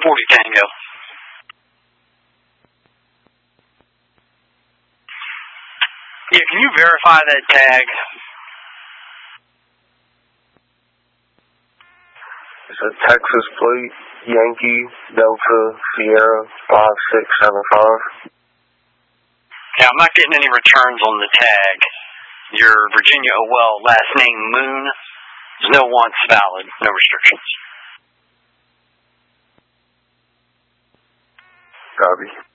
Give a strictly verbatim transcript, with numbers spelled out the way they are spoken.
forty Tango. Yeah, can you verify that tag? It's a Texas plate, Yankee, Delta, Sierra, five six seven five. Yeah, I'm not getting any returns on the tag. Your Virginia Owell last name Moon is no once valid, no restrictions. Copy.